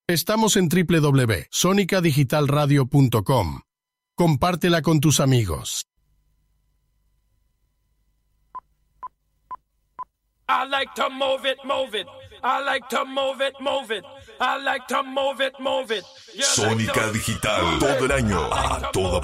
Estamos en www.sonicadigitalradio.com. Compártela con tus amigos. I like to move it, move it. I like to move it, move it. I like to move it, move it. Sónica Digital, todo el año, a toda